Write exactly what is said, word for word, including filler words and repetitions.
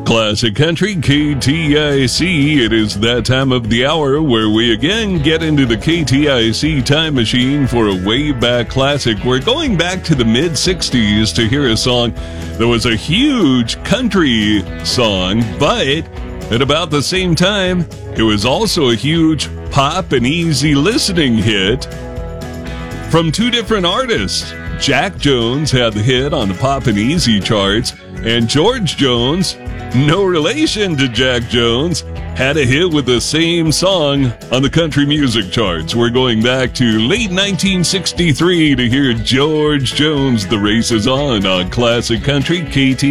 Classic Country, K T I C. It is that time of the hour where we again get into the K T I C time machine for a way back classic. We're going back to the mid sixties to hear a song that was a huge country song, but at about the same time, it was also a huge pop and easy listening hit from two different artists. Jack Jones had the hit on the pop and easy charts, and George Jones, no relation to Jack Jones, had a hit with the same song on the country music charts. We're going back to late nineteen sixty-three to hear George Jones. The race is on on Classic Country, K T